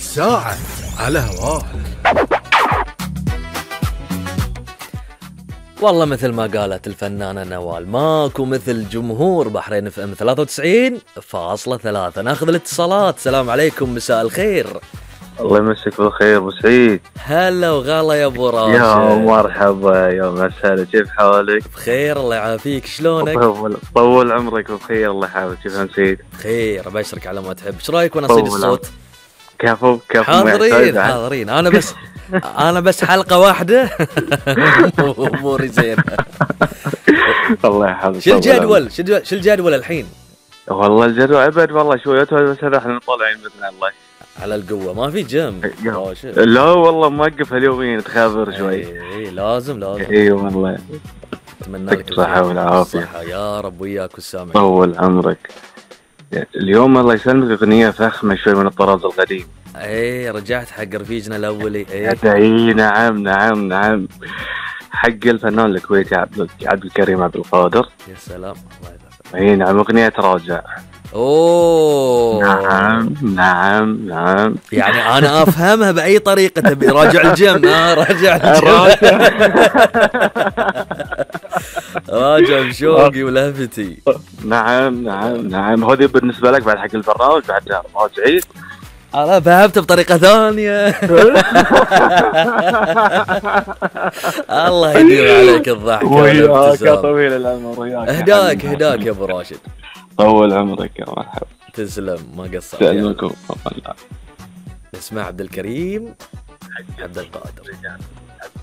الساعة على هواك. والله مثل ما قالت الفنانة نوال، ماكو مثل جمهور بحرين اف ام 93.3. ناخذ الاتصالات. السلام عليكم، مساء الخير. الله يمسك بالخير ابو سعيد. هلا وغلا يا ابو راشد. يا مرحبا يا مسهلا، كيف حالك؟ بخير الله يعافيك، شلونك؟ طول عمرك بخير الله يحفظك. كيف انت سعيد؟ بخير، ابشرك على ما تحب. ايش رايك وانا اصيد الصوت؟ كفو حاضرين انا بس حلقة واحدة. اموري زينة. الله يحفظك. شو الجدول الحين؟ والله الجدول ابد والله شوية بس هذا احنا طالعين باذن الله على القوة. ما في جيم؟ لا والله موقف هاليومين، تخابر شوي. اي لازم اي والله. اتمنى لك الصحة والعافية. الصحة يا رب وياك والسامعين. طول عمرك. اليوم الله يسلمك اغنية فخمة شوي من الطراز القديم. اي رجعت حق رفيجنا الاولي. اي نعم حق الفنان الكويتي عبد الكريم عبد القادر. يا سلام، الله يذكره. اي نعم، اغنية راجع. اوه نعم. يعني انا افهمها باي طريقة. تبي راجع الجيم؟ راجع بشوقي ولهفتي. نعم هذه بالنسبة لك بعد حق البرنامج بعد راجعين. أنا فهمت بطريقة ثانية. الله يديم عليك الضحك وياك طويل العمر. وياك هداك يا ابو راشد. طول عمرك يا مرحبا. تسلم، ما قصرت. تسلمكم. نسمع عبد الكريم عبد القادر.